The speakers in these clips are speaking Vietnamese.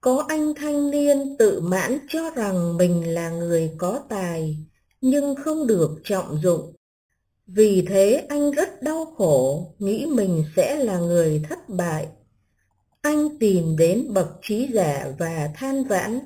Có anh thanh niên tự mãn cho rằng mình là người có tài, nhưng không được trọng dụng. Vì thế anh rất đau khổ, nghĩ mình sẽ là người thất bại. Anh tìm đến bậc trí giả và than vãn: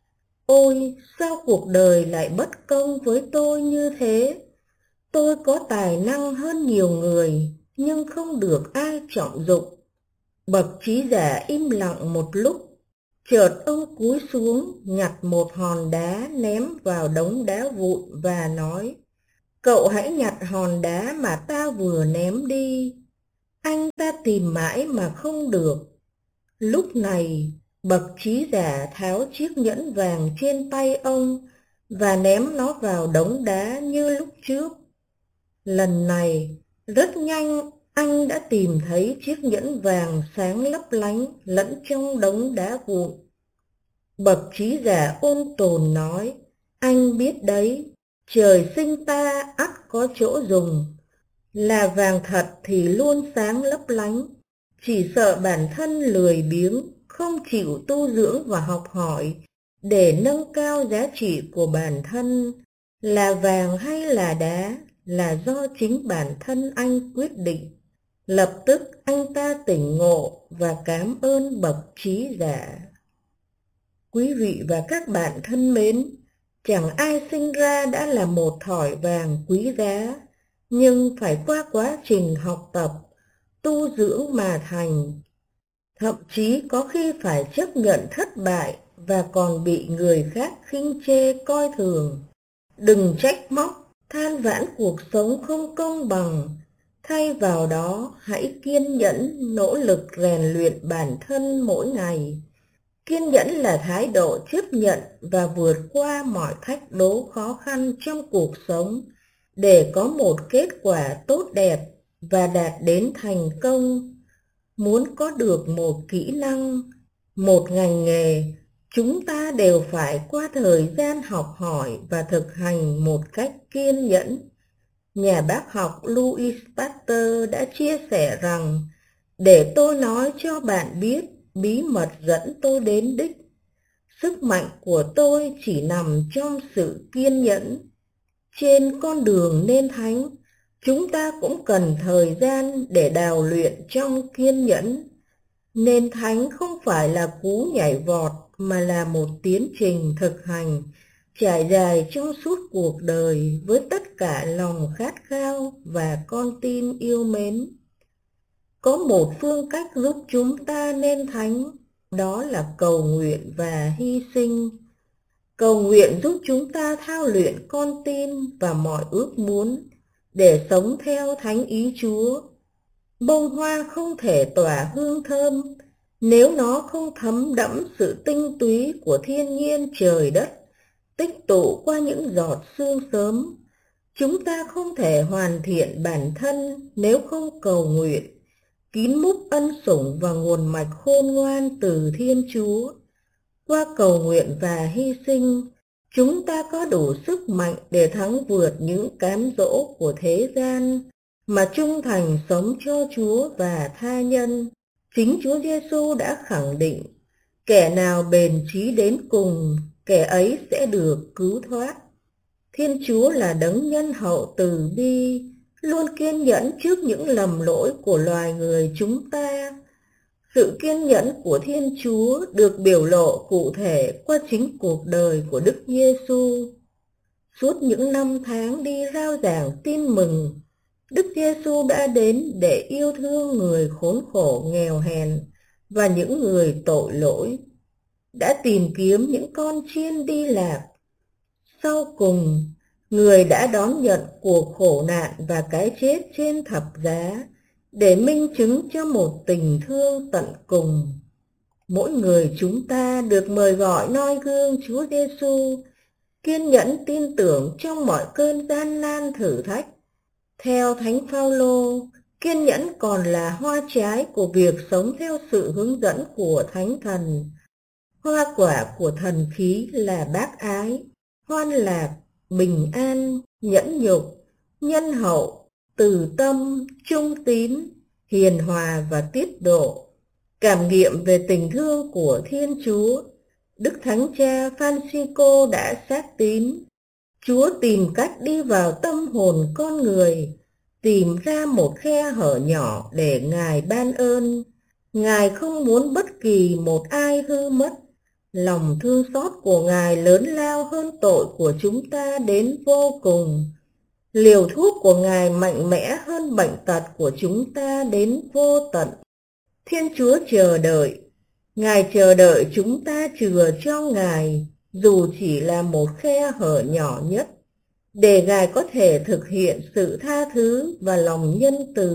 ôi, sao cuộc đời lại bất công với tôi như thế? Tôi có tài năng hơn nhiều người, nhưng không được ai trọng dụng. Bậc trí giả im lặng một lúc, chợt ông cúi xuống nhặt một hòn đá ném vào đống đá vụn và nói: cậu hãy nhặt hòn đá mà ta vừa ném đi. Anh ta tìm mãi mà không được. Lúc này, bậc trí giả tháo chiếc nhẫn vàng trên tay ông và ném nó vào đống đá như lúc trước. Lần này, rất nhanh anh đã tìm thấy chiếc nhẫn vàng sáng lấp lánh lẫn trong đống đá vụn. Bậc trí giả ôn tồn nói: anh biết đấy, trời sinh ta ắt có chỗ dùng. Là vàng thật thì luôn sáng lấp lánh, chỉ sợ bản thân lười biếng, không chịu tu dưỡng và học hỏi để nâng cao giá trị của bản thân. Là vàng hay là đá là do chính bản thân anh quyết định. Lập tức anh ta tỉnh ngộ và cảm ơn bậc trí giả. Quý vị và các bạn thân mến, chẳng ai sinh ra đã là một thỏi vàng quý giá, nhưng phải qua quá trình học tập, tu dưỡng mà thành. Thậm chí có khi phải chấp nhận thất bại và còn bị người khác khinh chê coi thường. Đừng trách móc, than vãn cuộc sống không công bằng. Thay vào đó, hãy kiên nhẫn, nỗ lực rèn luyện bản thân mỗi ngày. Kiên nhẫn là thái độ chấp nhận và vượt qua mọi thách đố khó khăn trong cuộc sống để có một kết quả tốt đẹp và đạt đến thành công. Muốn có được một kỹ năng, một ngành nghề, chúng ta đều phải qua thời gian học hỏi và thực hành một cách kiên nhẫn. Nhà bác học Louis Pasteur đã chia sẻ rằng: để tôi nói cho bạn biết bí mật dẫn tôi đến đích. Sức mạnh của tôi chỉ nằm trong sự kiên nhẫn. Trên con đường nên thánh, chúng ta cũng cần thời gian để đào luyện trong kiên nhẫn. Nên thánh không phải là cú nhảy vọt mà là một tiến trình thực hành trải dài trong suốt cuộc đời với tất cả lòng khát khao và con tim yêu mến. Có một phương cách giúp chúng ta nên thánh, đó là cầu nguyện và hy sinh. Cầu nguyện giúp chúng ta thao luyện con tim và mọi ước muốn để sống theo thánh ý Chúa. Bông hoa không thể tỏa hương thơm nếu nó không thấm đẫm sự tinh túy của thiên nhiên trời đất, tích tụ qua những giọt sương sớm. Chúng ta không thể hoàn thiện bản thân nếu không cầu nguyện, kín múc ân sủng và nguồn mạch khôn ngoan từ Thiên Chúa. Qua cầu nguyện và hy sinh, chúng ta có đủ sức mạnh để thắng vượt những cám dỗ của thế gian, mà trung thành sống cho Chúa và tha nhân. Chính Chúa Giêsu đã khẳng định: kẻ nào bền chí đến cùng, kẻ ấy sẽ được cứu thoát. Thiên Chúa là đấng nhân hậu từ bi, luôn kiên nhẫn trước những lầm lỗi của loài người chúng ta. Sự kiên nhẫn của Thiên Chúa được biểu lộ cụ thể qua chính cuộc đời của Đức Giêsu. Suốt những năm tháng đi rao giảng tin mừng, Đức Giêsu đã đến để yêu thương người khốn khổ nghèo hèn và những người tội lỗi, đã tìm kiếm những con chiên đi lạc. Sau cùng, người đã đón nhận cuộc khổ nạn và cái chết trên thập giá để minh chứng cho một tình thương tận cùng. Mỗi người chúng ta được mời gọi noi gương Chúa Giêsu, kiên nhẫn tin tưởng trong mọi cơn gian nan thử thách. Theo Thánh Phaolô, kiên nhẫn còn là hoa trái của việc sống theo sự hướng dẫn của Thánh Thần. Hoa quả của thần khí là bác ái, hoan lạc, bình an, nhẫn nhục, nhân hậu, từ tâm, trung tín, hiền hòa và tiết độ. Cảm nghiệm về tình thương của Thiên Chúa Đức Thánh Cha Francisco đã xác tín. Chúa tìm cách đi vào tâm hồn con người, tìm ra một khe hở nhỏ để Ngài ban ơn. Ngài không muốn bất kỳ một ai hư mất. Lòng thương xót của Ngài lớn lao hơn tội của chúng ta đến vô cùng. Liều thuốc của Ngài mạnh mẽ hơn bệnh tật của chúng ta đến vô tận. Thiên Chúa chờ đợi. Ngài chờ đợi chúng ta chừa cho Ngài, dù chỉ là một khe hở nhỏ nhất, để Ngài có thể thực hiện sự tha thứ và lòng nhân từ